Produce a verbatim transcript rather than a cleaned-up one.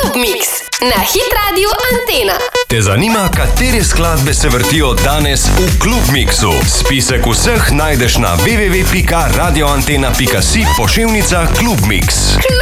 Klub Mix na Hit Radio Antena. Te zanima, katere skladbe se vrtijo danes v Klub Mixu? Spisek vseh najdeš na w w w pika radio antena pika si pošiljnica Klub Mix.